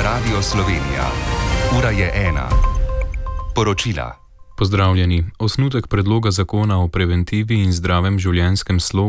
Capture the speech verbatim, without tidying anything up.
Radio Slovenija. Ura je ena. Poročila. Pozdravljeni. Osnutek predloga zakona o preventivi in zdravem življenjskem slogu